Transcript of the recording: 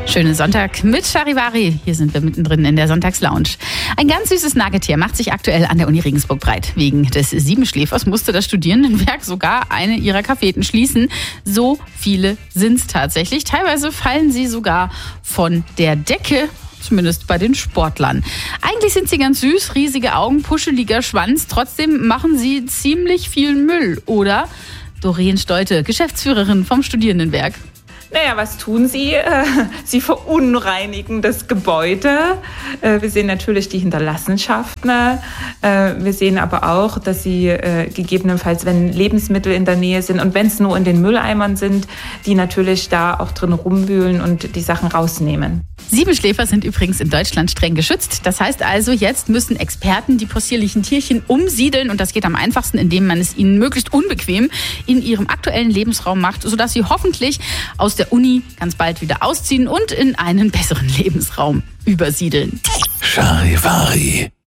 Schönen Sonntag mit Charivari. Hier sind wir mittendrin in der Sonntagslounge. Ein ganz süßes Nagetier macht sich aktuell an der Uni Regensburg breit. Wegen des Siebenschläfers musste das Studierendenwerk sogar eine ihrer Cafeten schließen. So viele sind es tatsächlich. Teilweise fallen sie sogar von der Decke. Zumindest bei den Sportlern. Eigentlich sind sie ganz süß, riesige Augen, puscheliger Schwanz. Trotzdem machen sie ziemlich viel Müll, oder? Doreen Steute, Geschäftsführerin vom Studierendenwerk. Naja, was tun sie? Sie verunreinigen das Gebäude. Wir sehen natürlich die Hinterlassenschaften. Wir sehen aber auch, dass sie gegebenenfalls, wenn Lebensmittel in der Nähe sind und wenn es nur in den Mülleimern sind, die natürlich da auch drin rumwühlen und die Sachen rausnehmen. Siebenschläfer sind übrigens in Deutschland streng geschützt. Das heißt also, jetzt müssen Experten die possierlichen Tierchen umsiedeln. Und das geht am einfachsten, indem man es ihnen möglichst unbequem in ihrem aktuellen Lebensraum macht, sodass sie hoffentlich aus der Uni ganz bald wieder ausziehen und in einen besseren Lebensraum übersiedeln. Charivari.